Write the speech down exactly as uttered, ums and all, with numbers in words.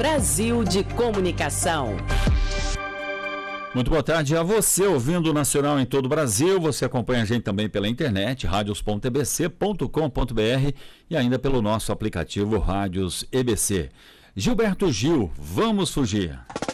Brasil de Comunicação. Muito boa tarde a você, ouvindo o Nacional em todo o Brasil. Você acompanha a gente também pela internet, radios ponto e b c ponto com ponto b r e ainda pelo nosso aplicativo Rádios E B C. Gilberto Gil, vamos fugir.